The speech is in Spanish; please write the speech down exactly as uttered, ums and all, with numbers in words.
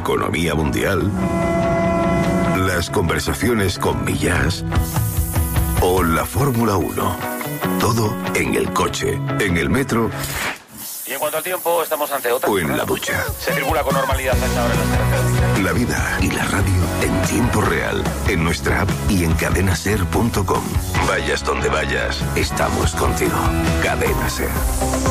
economía mundial, las conversaciones con Millás o la Fórmula uno. Todo en el coche, en el metro. Y en cuanto al tiempo, estamos ante otra. O en la ducha. Se circula con normalidad a esta hora en las carreteras. La vida y la radio en tiempo real, en nuestra app y en cadena ser punto com. Vayas donde vayas, estamos contigo. Cadena Ser.